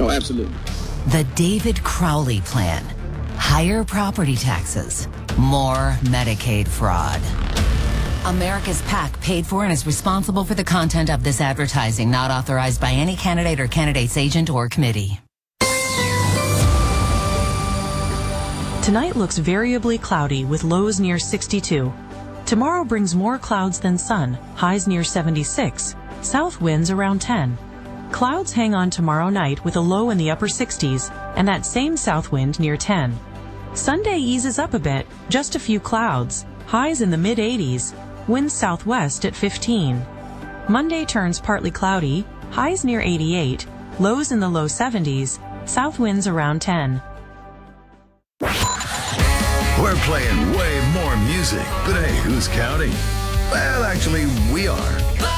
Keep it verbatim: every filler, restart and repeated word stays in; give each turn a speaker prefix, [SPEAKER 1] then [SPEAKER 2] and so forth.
[SPEAKER 1] Oh, absolutely.
[SPEAKER 2] The David Crowley Plan. Higher property taxes, more Medicaid fraud. America's PAC paid for and is responsible for the content of this advertising, not authorized by any candidate or candidate's agent or committee.
[SPEAKER 3] Tonight looks variably cloudy with lows near sixty-two. Tomorrow brings more clouds than sun, highs near seventy-six, south winds around ten. Clouds hang on tomorrow night with a low in the upper sixties and that same south wind near ten. Sunday eases up a bit, just a few clouds, highs in the mid eighties, winds southwest at fifteen. Monday turns partly cloudy, highs near eighty-eight, lows in the low seventies, south winds around ten.
[SPEAKER 4] We're playing way more music, but hey, who's counting? Well, actually, we are.